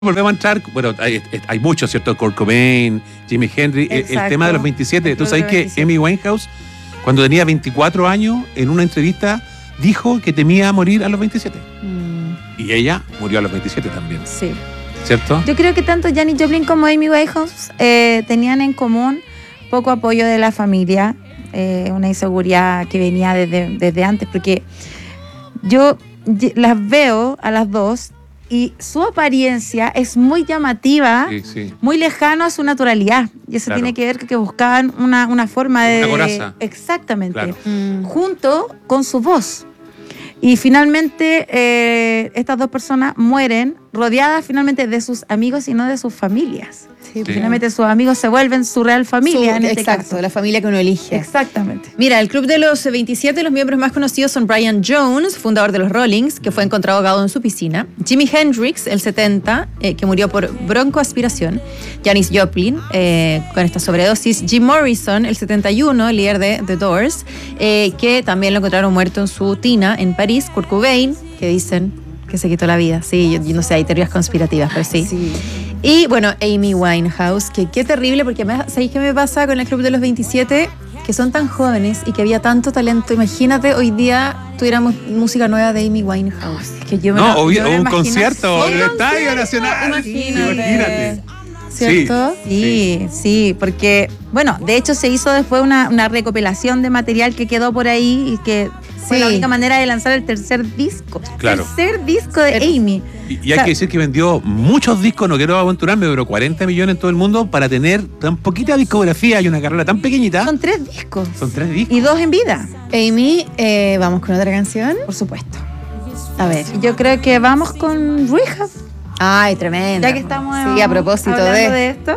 Volvemos a entrar, bueno, hay muchos, ¿cierto? Kurt Cobain, Jimi Hendrix, el tema de los 27. Tú sabes que Amy Winehouse, cuando tenía 24 años, en una entrevista, dijo que temía morir a los 27. Y ella murió a los 27 también. Sí. ¿Cierto? Yo creo que tanto Janis Joplin como Amy Winehouse tenían en común poco apoyo de la familia, una inseguridad que venía desde antes, porque yo las veo a las dos y su apariencia es muy llamativa, sí. muy lejano a su naturalidad. Y eso tiene que ver con que buscaban una forma de... Una coraza. Exactamente. Claro. Junto con su voz. Y finalmente estas dos personas mueren rodeadas finalmente de sus amigos y no de sus familias. Sí. Finalmente sus amigos se vuelven su real familia en este exacto, caso. la familia que uno elige. Exactamente. Mira, el club de los 27, los miembros más conocidos son Brian Jones, fundador de los Rollings, que fue encontrado ahogado en su piscina. Jimi Hendrix, el 70, que murió por broncoaspiración. Janis Joplin, con esta sobredosis. Jim Morrison, el 71, el líder de The Doors, que también lo encontraron muerto en su tina en París. Kurt Cobain, que dicen que se quitó la vida. Sí, yo no sé, hay teorías conspirativas, pero sí. Y bueno, Amy Winehouse, que qué terrible, porque ¿sabéis qué me pasa con el club de los 27? Que son tan jóvenes y que había tanto talento. Imagínate, hoy día tuviéramos música nueva de Amy Winehouse. Que yo un concierto en el Estadio Nacional. Imagínate. ¿Cierto? Sí, porque, bueno, de hecho se hizo después una recopilación de material que quedó por ahí y que fue la única manera de lanzar el tercer disco. Claro. Tercer disco de Amy. Y hay que decir que vendió muchos discos, no quiero aventurarme, pero 40 millones en todo el mundo para tener tan poquita discografía y una carrera tan pequeñita. Son 3 discos. Son 3 discos. Y 2 en vida. Amy, ¿vamos con otra canción? Por supuesto. A ver. Yo creo que vamos con Rehab. Ay, tremendo. Ya que estamos sí, a propósito de esto.